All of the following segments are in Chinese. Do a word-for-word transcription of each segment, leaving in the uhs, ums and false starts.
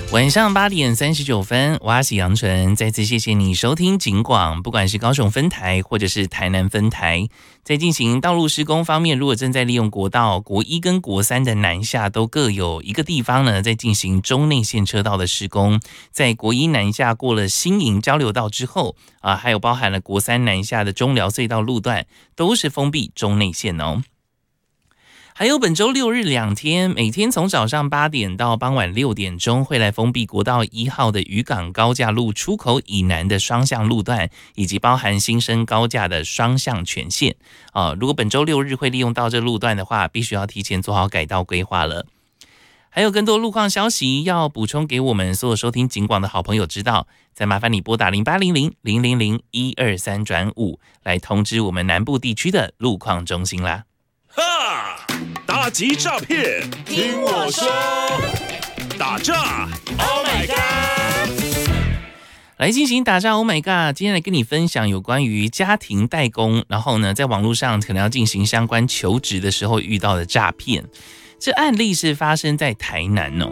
晚上八点三十九分，我是杨纯，再次谢谢你收听警广，不管是高雄分台或者是台南分台。在进行道路施工方面，如果正在利用国道国一跟国三的南下，都各有一个地方呢在进行中内线车道的施工。在国一南下过了新营交流道之后啊，还有包含了国三南下的中寮隧道路段，都是封闭中内线哦。还有本周六日两天，每天从早上八点到傍晚六点钟会来封闭国道一号的渔港高架路出口以南的双向路段，以及包含新生高架的双向全线。啊，如果本周六日会利用到这路段的话，必须要提前做好改道规划了。还有更多路况消息要补充给我们所有收听警广的好朋友知道，再麻烦你拨打零八零零零零零一二三转五来通知我们南部地区的路况中心啦。 哈！打击诈骗，听我说，打诈 ，Oh my god！ 来进行打诈 ，Oh my god！ 今天来跟你分享有关于家庭代工，然后呢，在网络上可能要进行相关求职的时候遇到的诈骗。这案例是发生在台南哦。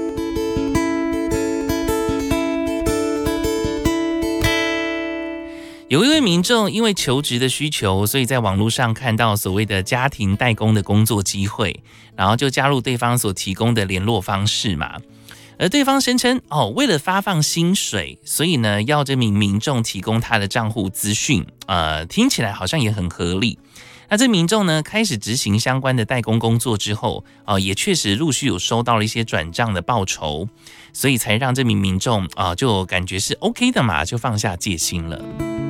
有一位民众因为求职的需求，所以在网络上看到所谓的家庭代工的工作机会，然后就加入对方所提供的联络方式嘛。而对方声称哦，为了发放薪水，所以呢要这名民众提供他的账户资讯，呃，听起来好像也很合理。那这民众呢开始执行相关的代工工作之后，呃、也确实陆续有收到了一些转账的报酬，所以才让这名民众啊、呃、就感觉是 OK 的嘛，就放下戒心了。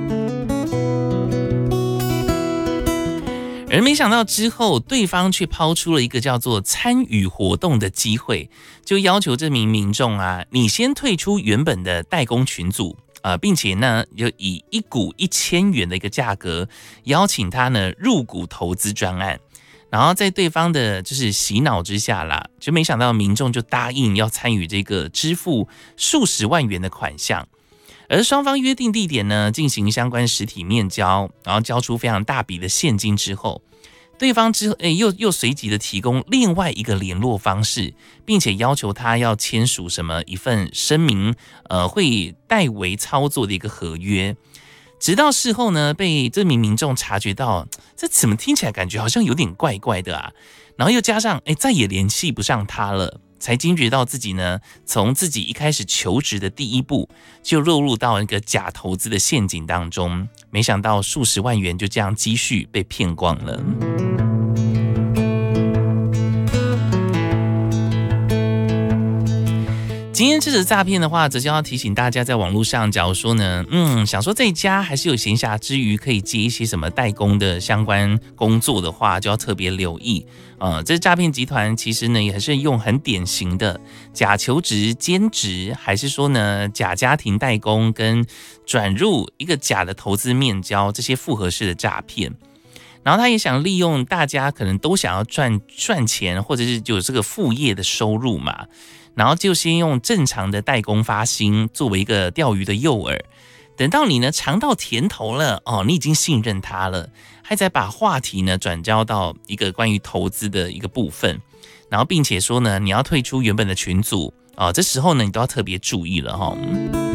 而没想到之后，对方却抛出了一个叫做参与活动的机会，就要求这名民众啊，你先退出原本的代工群组。呃，并且呢，就以一股一千元的一个价格邀请他呢入股投资专案，然后在对方的就是洗脑之下啦，就没想到民众就答应要参与这个支付数十万元的款项，而双方约定地点呢进行相关实体面交，然后交出非常大笔的现金之后。对方之后，又又随即的提供另外一个联络方式，并且要求他要签署什么一份声明，呃，会代为操作的一个合约。直到事后呢，被这名民众察觉到，这怎么听起来感觉好像有点怪怪的啊？然后又加上，哎，再也联系不上他了。才惊觉到自己呢，从自己一开始求职的第一步就落入到一个假投资的陷阱当中，没想到数十万元就这样积蓄被骗光了。今天这则诈骗的话，则是要提醒大家，在网络上，假如说呢，嗯，想说在家还是有闲暇之余可以接一些什么代工的相关工作的话，就要特别留意。呃，这诈骗集团其实呢，也是用很典型的假求职、兼职，还是说呢假家庭代工跟转入一个假的投资面交这些复合式的诈骗。然后他也想利用大家可能都想要赚赚钱，或者是就有这个副业的收入嘛。然后就先用正常的代工发薪作为一个钓鱼的诱饵，等到你呢尝到甜头了哦，你已经信任他了，还在把话题呢转交到一个关于投资的一个部分，然后并且说呢你要退出原本的群组哦，这时候呢你都要特别注意了哈、哦。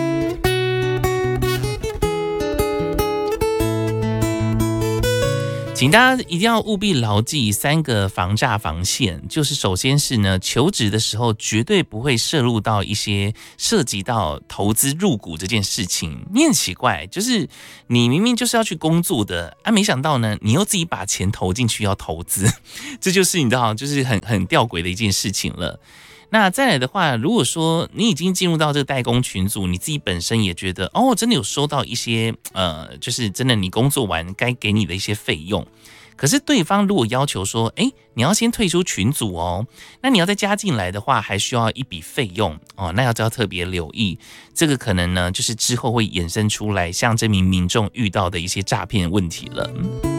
请大家一定要务必牢记三个防诈防线，就是首先是呢，求职的时候绝对不会涉入到一些涉及到投资入股这件事情。你很奇怪，就是你明明就是要去工作的啊，没想到呢，你又自己把钱投进去要投资，这就是你知道，就是很很吊诡的一件事情了。那再来的话，如果说你已经进入到这个代工群组，你自己本身也觉得哦，真的有收到一些呃，就是真的你工作完该给你的一些费用，可是对方如果要求说，哎，你要先退出群组哦，那你要再加进来的话，还需要一笔费用哦，那要要特别留意，这个可能呢，就是之后会衍生出来像这名民众遇到的一些诈骗问题了。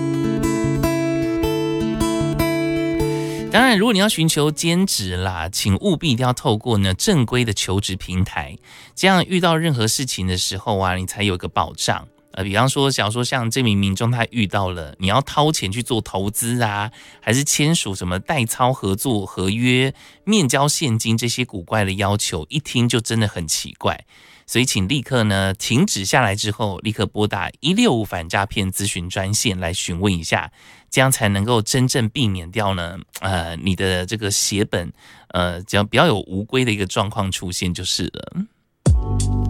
当然，如果你要寻求兼职啦，请务必一定要透过呢正规的求职平台，这样遇到任何事情的时候啊，你才有一个保障。 呃，比方说，假如说像这名民众他遇到了你要掏钱去做投资啊，还是签署什么代操合作合约、面交现金这些古怪的要求，一听就真的很奇怪。所以请立刻呢停止下来之后，立刻拨打一六五反诈骗咨询专线来询问一下，这样才能够真正避免掉呢，呃，你的这个血本，呃，只要不要有无归的一个状况出现就是了。